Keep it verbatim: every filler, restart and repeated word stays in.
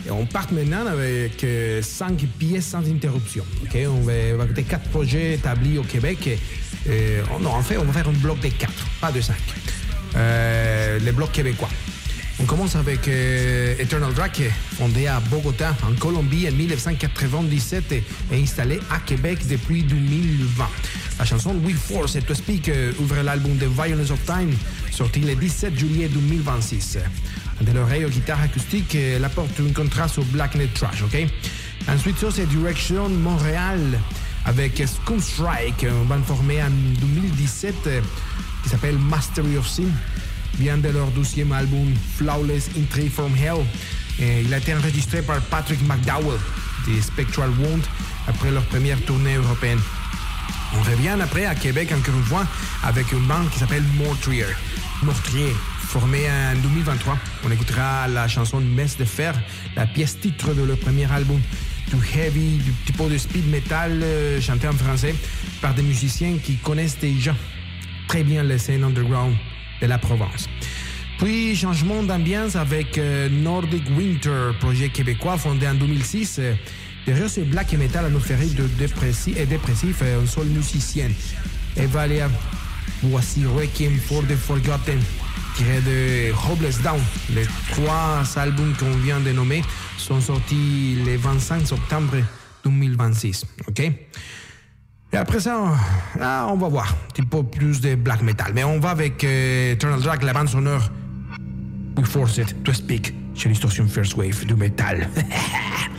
Et on part maintenant avec euh, cinq pièces sans interruption. Okay? On va, on va écouter quatre projets établis au Québec. Et, euh, non, en fait, on va faire un bloc de quatre, pas de cinq. Euh, les blocs québécois. On commence avec euh, Eternal Drag, fondé à Bogota, en Colombie, en dix-neuf cent quatre-vingt-dix-sept et installé à Québec depuis deux mille vingt. La chanson We Force It to Speak euh, ouvre l'album The Violence of Time, sorti le dix-sept juillet deux mille vingt-six. De l'oreille aux guitares acoustiques, elle apporte un contraste au blacknet trash, ok? Ensuite, ça, c'est Direction Montréal avec Scum Strike, une bande formée en deux mille dix-sept euh, qui s'appelle Mastery of Sin. Vient de leur douzième album Flawless Entry from Hell. Et il a été enregistré par Patrick McDowell de Spectral Wound après leur première tournée européenne. On revient après à Québec encore une fois avec une bande qui s'appelle Mortrier. Mortrier, formée en deux mille vingt-trois. On écoutera la chanson Messe de fer, la pièce titre de leur premier album. Du heavy, du type de speed metal euh, chanté en français par des musiciens qui connaissent déjà très bien les scènes underground de la Provence. Puis, changement d'ambiance avec euh, Nordic Winter, projet québécois fondé en deux mille six. Euh, derrière ce black et metal atmosphérique de dépressif, et dépressif, euh, une seule musicienne, Eva Lea. Voici Requiem for the Forgotten, tiré de Hopeless Down. Les trois albums qu'on vient de nommer sont sortis le vingt-cinq septembre deux mille vingt-six. OK? Et après ça, là, on va voir un petit peu plus de black metal. Mais on va avec euh, Eternal Drag, la bande sonore We Force It to Speak chez Distortion First Wave du métal.